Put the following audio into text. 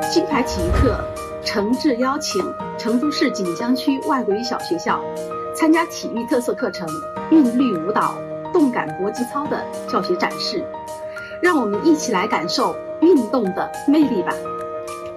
金牌体育课诚挚邀请成都市锦江区外国语小学校参加体育特色课程韵律舞蹈、动感搏击操的教学展示，让我们一起来感受运动的魅力吧。